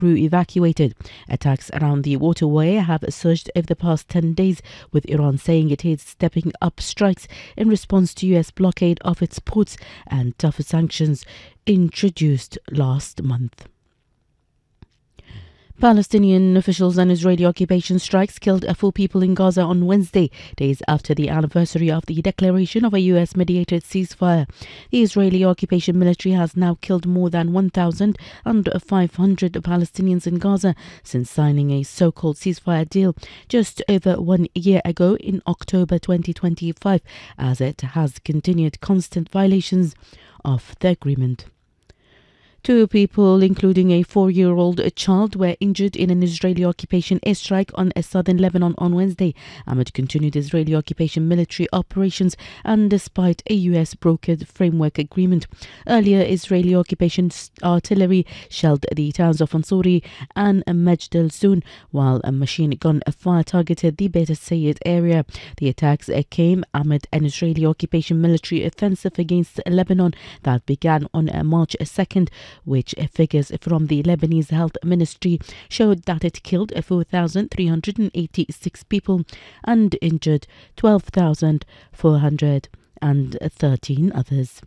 crew evacuated. Attacks around the waterway have surged over the past 10 days, with Iran saying it is stepping up strikes in response to US blockade of its ports and tougher sanctions introduced last month. Palestinian officials and Israeli occupation strikes killed 4 people in Gaza on Wednesday, days after the anniversary of the declaration of a US-mediated ceasefire. The Israeli occupation military has now killed more than 1,500 Palestinians in Gaza since signing a so-called ceasefire deal just over 1 year ago in October 2025, as it has continued constant violations of the agreement. 2 people, including a 4-year-old child, were injured in an Israeli occupation airstrike on southern Lebanon on Wednesday, amid continued Israeli occupation military operations and despite a US-brokered framework agreement. Earlier, Israeli occupation artillery shelled the towns of Ansori and Majd al-Zoun, while a machine gun fire targeted the Beit Sayyid area. The attacks came amid an Israeli occupation military offensive against Lebanon that began on March 2nd, which figures from the Lebanese Health Ministry showed that it killed 4,386 people and injured 12,413 others.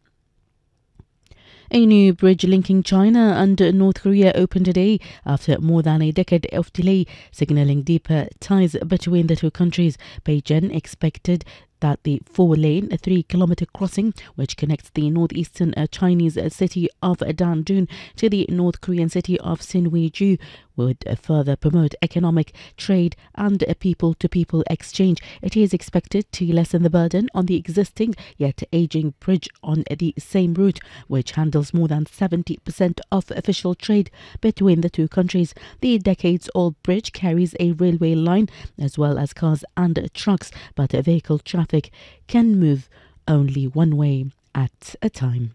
A new bridge linking China and North Korea opened today after more than a decade of delay, signaling deeper ties between the two countries. Beijing expected that the 4-lane, 3-kilometer crossing, which connects the northeastern Chinese city of Dandun to the North Korean city of Sinwiju, would further promote economic, trade and people-to-people exchange. It is expected to lessen the burden on the existing yet aging bridge on the same route, which handles more than 70% of official trade between the two countries. The decades-old bridge carries a railway line as well as cars and trucks, but vehicle traffic can move only one way at a time.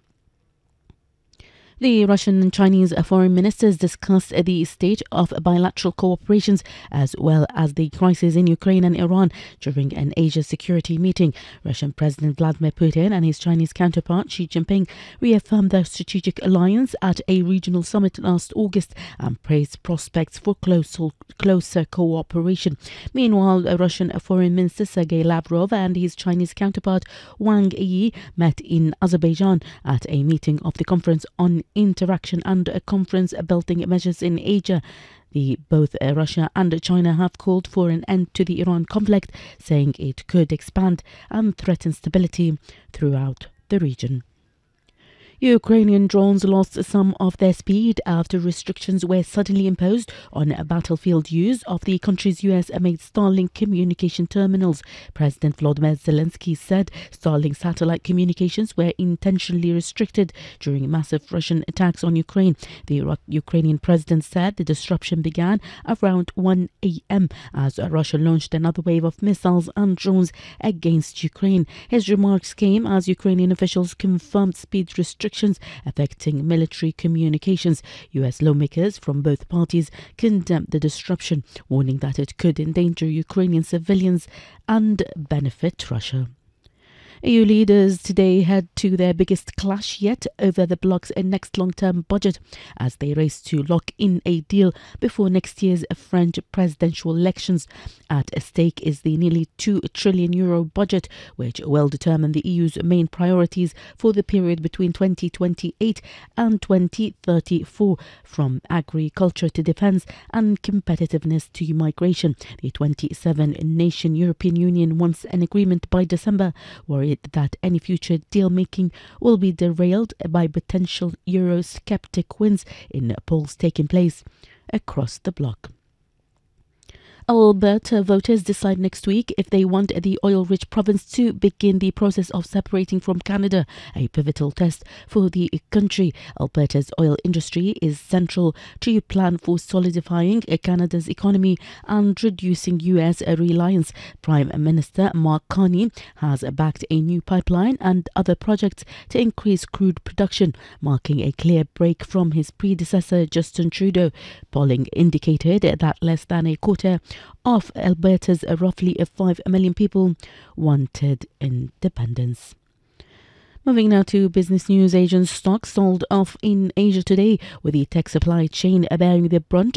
The Russian and Chinese foreign ministers discussed the state of bilateral cooperations as well as the crisis in Ukraine and Iran during an Asia security meeting. Russian President Vladimir Putin and his Chinese counterpart Xi Jinping reaffirmed their strategic alliance at a regional summit last August and praised prospects for closer cooperation. Meanwhile, Russian Foreign Minister Sergei Lavrov and his Chinese counterpart Wang Yi met in Azerbaijan at a meeting of the Conference on Interaction and Conference Building Measures in Asia. Both Russia and China have called for an end to the Iran conflict, saying it could expand and threaten stability throughout the region. Ukrainian drones lost some of their speed after restrictions were suddenly imposed on battlefield use of the country's US-made Starlink communication terminals. President Volodymyr Zelensky said Starlink satellite communications were intentionally restricted during massive Russian attacks on Ukraine. The Ukrainian president said the disruption began around 1 a.m. as Russia launched another wave of missiles and drones against Ukraine. His remarks came as Ukrainian officials confirmed speed restrictions affecting military communications. US lawmakers from both parties condemned the disruption, warning that it could endanger Ukrainian civilians and benefit Russia. EU leaders today head to their biggest clash yet over the bloc's next long-term budget as they race to lock in a deal before next year's French presidential elections. At stake is the nearly €2 trillion budget, which will determine the EU's main priorities for the period between 2028 and 2034, from agriculture to defence and competitiveness to migration. The 27-nation European Union wants an agreement by December, worried that any future deal-making will be derailed by potential Eurosceptic wins in polls taking place across the bloc. Alberta voters decide next week if they want the oil-rich province to begin the process of separating from Canada, a pivotal test for the country. Alberta's oil industry is central to a plan for solidifying Canada's economy and reducing US reliance. Prime Minister Mark Carney has backed a new pipeline and other projects to increase crude production, marking a clear break from his predecessor Justin Trudeau. Polling indicated that less than a quarter of Alberta's roughly 5 million people wanted independence. Moving now to business news, Asian stocks sold off in Asia today, with the tech supply chain bearing the brunt